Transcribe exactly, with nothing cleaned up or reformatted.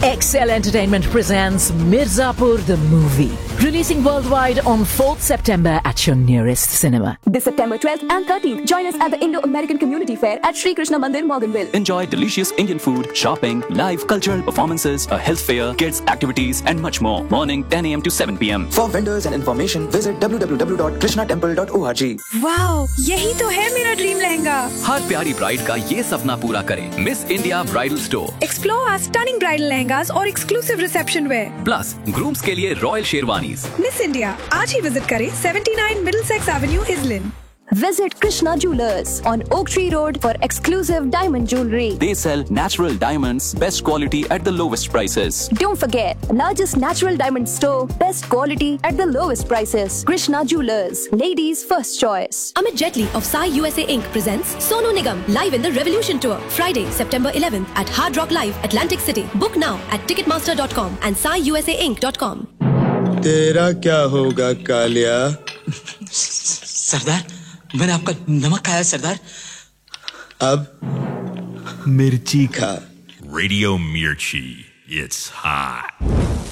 Excel Entertainment presents Mirzapur the movie, releasing worldwide on fourth September at your nearest cinema. This September twelfth and thirteenth, join us at the Indo-American Community Fair at Sri Krishna Mandir, Morganville. Enjoy delicious Indian food, shopping, live cultural performances, a health fair, kids activities and much more. Morning ten a m to seven p m. For vendors and information, visit w w w dot krishna temple dot org. Wow, यही तो है मेरा dream lehenga. हर प्यारी bride का ये सपना पूरा करें miss India bridal store. Explore our stunning bridal lehengas और exclusive reception where. Plus grooms के लिए रॉयल शेरवानीज। मिस इंडिया आज ही विजिट करें उन्यासी Middlesex Avenue इजलिन। Visit Krishna Jewelers on Oak Tree Road for exclusive diamond jewelry. They sell natural diamonds, best quality at the lowest prices. Don't forget, largest natural diamond store, best quality at the lowest prices. Krishna Jewelers, ladies' first choice. Amit Jetli of Sai U S A Incorporated presents Sonu Nigam live in the Revolution Tour, Friday, September eleventh at Hard Rock Live, Atlantic City. Book now at ticketmaster dot com and sai u s a inc dot com. तेरा क्या होगा कालिया? सरदार, मैंने आपका नमक खाया सरदार। अब मिर्ची खा। Radio Mirchi, it's hot.